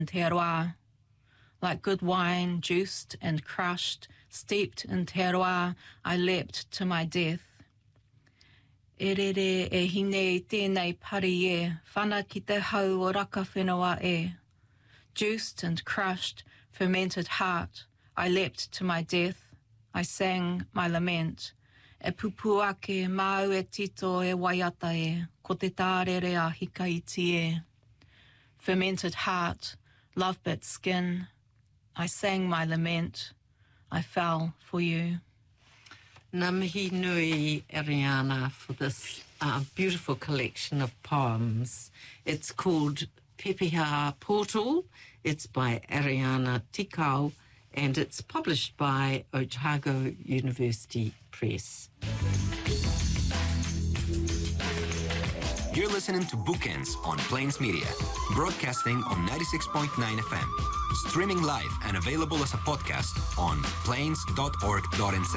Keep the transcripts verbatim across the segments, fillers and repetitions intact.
te aroa. Like good wine, juiced and crushed, steeped in te aroa, I leapt to my death. E re re e hine i tēnei pari e, whana ki te hau o raka whenua e. Juiced and crushed, fermented heart, I leapt to my death. I sang my lament. E pupu ake mau e tito e waiata e, ko te tārere a hika iti e. Fermented heart, love-bit skin, I sang my lament. I fell for you. Ngā mihi nui, Ariana, for this uh, beautiful collection of poems. It's called Pepeha Portal. It's by Ariana Tikau, and it's published by Otago University Press. You're listening to Bookends on Plains Media, broadcasting on ninety-six point nine F M, streaming live and available as a podcast on plains dot org dot n z.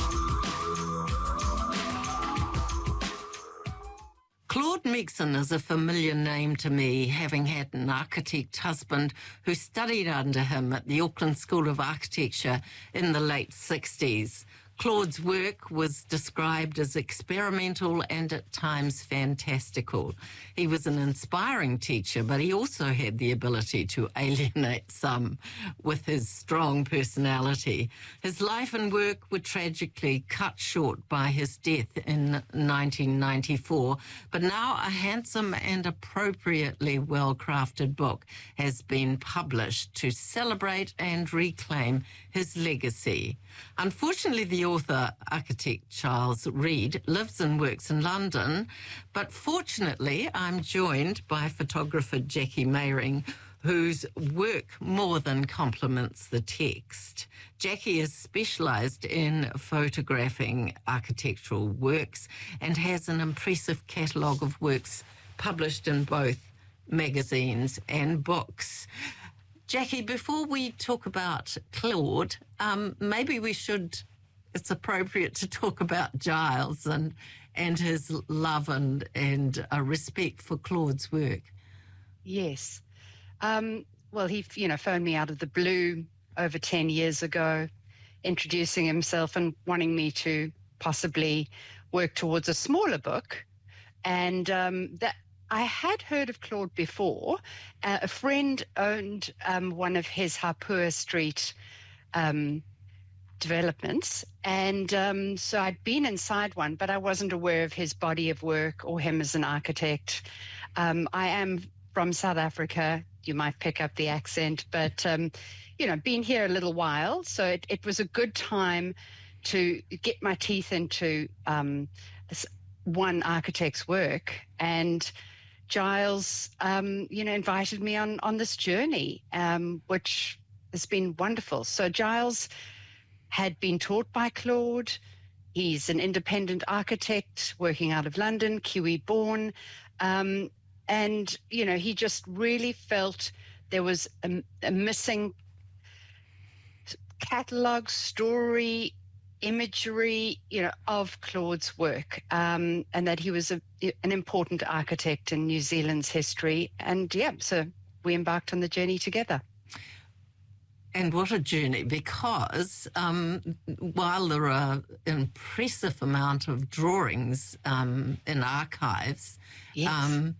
Claude Megson is a familiar name to me, having had an architect husband who studied under him at the Auckland School of Architecture in the late sixties. Claude's work was described as experimental and at times fantastical. He was an inspiring teacher, but he also had the ability to alienate some with his strong personality. His life and work were tragically cut short by his death in nineteen ninety-four, but now a handsome and appropriately well-crafted book has been published to celebrate and reclaim his legacy. Unfortunately, the author, architect Charles Reid, lives and works in London, but fortunately I'm joined by photographer Jackie Mayring, whose work more than complements the text. Jackie is specialised in photographing architectural works and has an impressive catalogue of works published in both magazines and books. Jackie, before we talk about Claude, um, maybe we should, it's appropriate to talk about Giles and and his love and, and uh, respect for Claude's work. Yes. Um, well, he, you know, phoned me out of the blue over ten years ago, introducing himself and wanting me to possibly work towards a smaller book. And um, that I had heard of Claude before. Uh, a friend owned um, one of his Hapua Street um, developments, and um, so I'd been inside one, but I wasn't aware of his body of work or him as an architect. Um, I am from South Africa. You might pick up the accent, but, um, you know, been here a little while, so it, it was a good time to get my teeth into um, one architect's work. And Giles, um, you know, invited me on, on this journey, um, which has been wonderful. So Giles had been taught by Claude. He's an independent architect working out of London, Kiwi born. Um, and, you know, he just really felt there was a, a missing catalogue, story, imagery, you know, of Claude's work, um, and that he was a, an important architect in New Zealand's history. And yeah, so we embarked on the journey together. And what a journey, because um, while there are an impressive amount of drawings um, in archives, yes. um,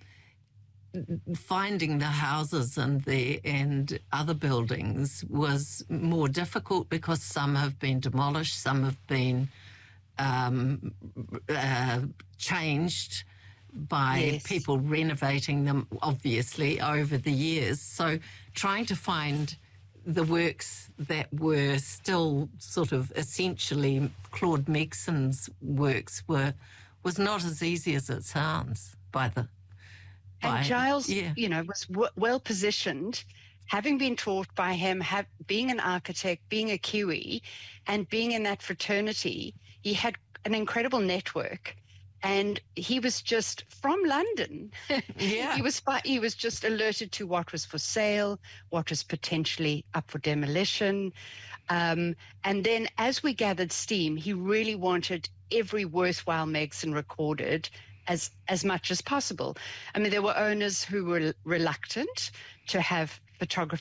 finding the houses and the and other buildings was more difficult because some have been demolished, some have been um, uh, changed by yes. people renovating them, obviously, over the years. So trying to find the works that were still sort of essentially Claude Megson's works were was not as easy as it sounds by the by, And Giles, yeah. you know, was w- well positioned, having been taught by him, have, being an architect, being a Kiwi, and being in that fraternity. He had an incredible network, and he was just from London. Yeah. he was he was just alerted to what was for sale, what was potentially up for demolition. Um, and then as we gathered steam, he really wanted every worthwhile Megson recorded as as much as possible. I mean, there were owners who were reluctant to have photography